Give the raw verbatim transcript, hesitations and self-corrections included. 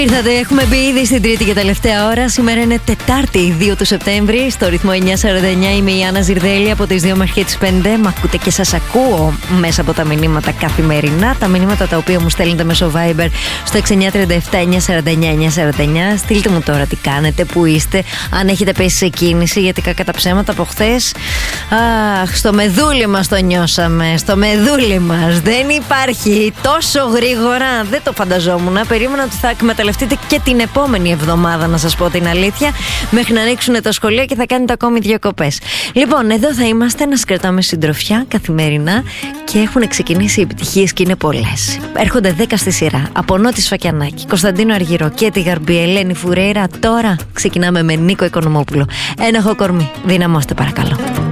Ήρθατε, έχουμε μπει ήδη στην τρίτη και τελευταία ώρα. Σήμερα είναι Τετάρτη, δύο του Σεπτέμβρη. Στο ρυθμό εννιά σαράντα εννιά είμαι η Άννα Ζιρδέλη από τις δύο μέχρι τις πέντε. Μ' ακούτε και σας ακούω μέσα από τα μηνύματα καθημερινά. Τα μηνύματα τα οποία μου στέλνετε μέσω Viber στο έξι εννιά τρία επτά εννιά σαράντα εννιά εννιά σαράντα εννιά. Στείλτε μου τώρα τι κάνετε, που είστε, αν έχετε πέσει σε κίνηση, γιατί κακά τα ψέματα από χθες. Αχ, στο μεδούλι μας το νιώσαμε. Στο μεδούλι μας. Δεν υπάρχει τόσο γρήγορα. Δεν το φανταζόμουν. Περίμενα ότι θα εκμεταλλευτείτε και την επόμενη εβδομάδα, να σας πω την αλήθεια, μέχρι να ανοίξουν τα σχολεία και θα κάνετε ακόμη διακοπές. Λοιπόν, εδώ θα είμαστε να σας κρατάμε συντροφιά καθημερινά και έχουν ξεκινήσει οι επιτυχίες και είναι πολλές. Έρχονται δέκα στη σειρά. Από Νότι Σφακιανάκη, Κωνσταντίνο Αργυρό, Κέτη Γαρμπή, Ελένη Φουρέιρα. Τώρα ξεκινάμε με Νίκο Οικονομόπουλο. Ένα έχω κορμί. Δυναμώστε παρακαλώ.